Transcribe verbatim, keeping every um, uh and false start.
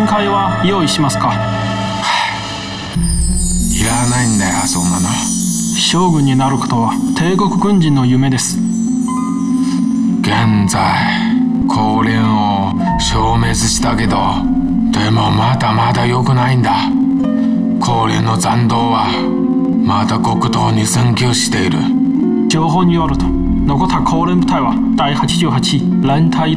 海は用意しますか？ いらないんだよそんなの。 将軍になることは帝国軍人の夢です。 現在高廉を消滅したけど、でもまだまだ良くないんだ。高廉の残党はまだ国土に占拠している。 情報によると残った高廉部隊は第はちじゅうはち連隊